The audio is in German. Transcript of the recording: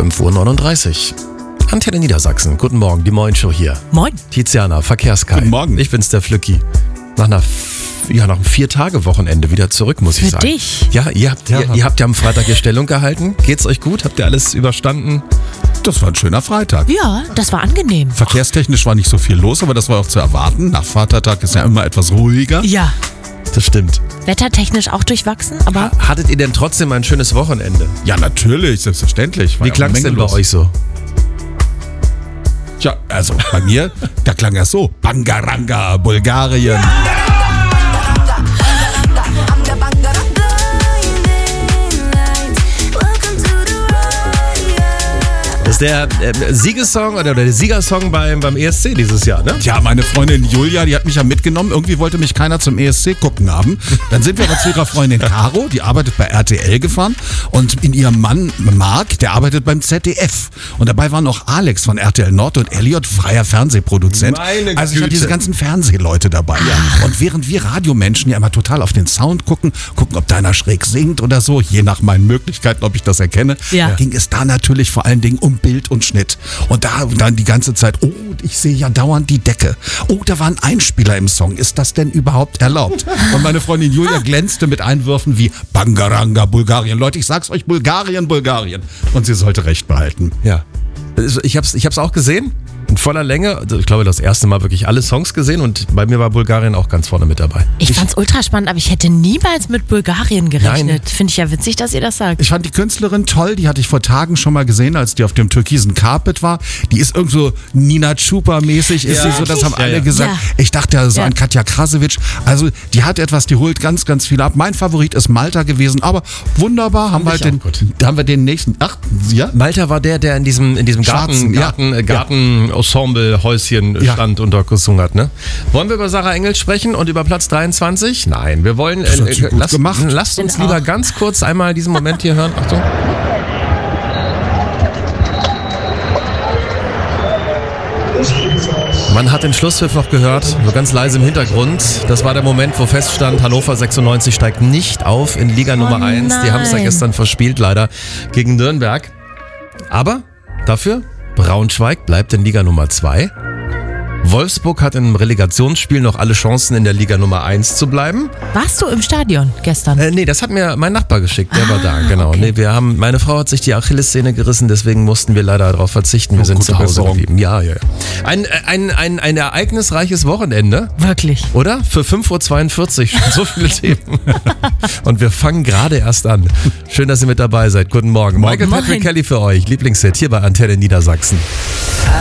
5:39 Uhr. Antenne Niedersachsen. Guten Morgen, die Moin-Show hier. Moin. Tiziana, Verkehrskai. Guten Morgen. Ich bin's, der Flücki. Nach einem 4-Tage-Wochenende wieder zurück, muss ich sagen. Für dich? Ja, ihr habt ja am Freitag hier Stellung gehalten. Geht's euch gut? Habt ihr alles überstanden? Das war ein schöner Freitag. Ja, das war angenehm. Verkehrstechnisch war nicht so viel los, aber das war auch zu erwarten. Nach Vatertag ist ja immer etwas ruhiger. Ja. Das stimmt. Wettertechnisch auch durchwachsen, aber... Hattet ihr denn trotzdem ein schönes Wochenende? Ja, natürlich, selbstverständlich. War Wie ja klang's eine denn Menge bei los. euch so? Tja, also bei mir, da klang er so. Bangaranga, Bulgarien. Das ist der Siegessong oder der Siegersong beim ESC dieses Jahr, ne? Ja, meine Freundin Julia, die hat mich ja mitgenommen. Irgendwie wollte mich keiner zum ESC gucken haben. Dann sind wir aber zu ihrer Freundin Caro, die arbeitet bei RTL gefahren. Und in ihrem Mann Marc, der arbeitet beim ZDF. Und dabei waren noch Alex von RTL Nord und Elliot, freier Fernsehproduzent. Meine also ich Güte. hatte diese ganzen Fernsehleute dabei. Ja. Und während wir Radiomenschen ja immer total auf den Sound gucken, ob da einer schräg singt oder so, je nach meinen Möglichkeiten, ob ich das erkenne, Ja. ging es da natürlich vor allen Dingen um Bild und Schnitt. Und da dann die ganze Zeit, oh, ich sehe ja dauernd die Decke. Oh, da war ein Einspieler im Song. Ist das denn überhaupt erlaubt? Und meine Freundin Julia glänzte mit Einwürfen wie Bangaranga, Bulgarien. Leute, ich sag's euch, Bulgarien. Und sie sollte recht behalten. Ja. Ich hab's auch gesehen. In voller Länge. Also ich glaube, das erste Mal wirklich alle Songs gesehen und bei mir war Bulgarien auch ganz vorne mit dabei. Ich fand's ultra spannend, aber ich hätte niemals mit Bulgarien gerechnet. Nein. Finde ich ja witzig, dass ihr das sagt. Ich fand die Künstlerin toll, die hatte ich vor Tagen schon mal gesehen, als die auf dem türkisen Carpet war. Die ist irgend so Nina Chupa-mäßig, ist sie so, das haben alle gesagt. Ja. Ich dachte ja so Ja. an Katja Krasowitsch. Also die hat etwas, die holt ganz, ganz viel ab. Mein Favorit ist Malta gewesen, aber wunderbar, haben wir halt haben wir den nächsten. Ach, ja? Malta war der in diesem Schwarzen, Garten-Ensemble-Häuschen Ja. stand und dort gesungen hat, ne? Wollen wir über Sarah Engels sprechen und über Platz 23? Nein, wir wollen... Das hat sie gut gemacht. Lasst uns Genau. lieber ganz kurz einmal diesen Moment hier hören. Achtung. Man hat den Schlusspfiff noch gehört, so ganz leise im Hintergrund. Das war der Moment, wo feststand, Hannover 96 steigt nicht auf in Liga Nummer 1. Die haben es ja nein. gestern verspielt, leider, gegen Nürnberg. Aber dafür, Braunschweig bleibt in Liga Nummer 2. Wolfsburg hat im Relegationsspiel noch alle Chancen, in der Liga Nummer 1 zu bleiben. Warst du im Stadion gestern? Nee, das hat mir mein Nachbar geschickt, der war da, genau. okay. Nee, meine Frau hat sich die Achillessehne gerissen, deswegen mussten wir leider darauf verzichten. Wir sind gute zu Hause Besserung. geblieben. Ja. Ein ereignisreiches Wochenende, Wirklich. oder? Für 5:42 Uhr, schon so viele Themen. Und wir fangen gerade erst an. Schön, dass ihr mit dabei seid. Guten Morgen. Michael Moin. Patrick Kelly für euch, Lieblingshit hier bei Antenne Niedersachsen.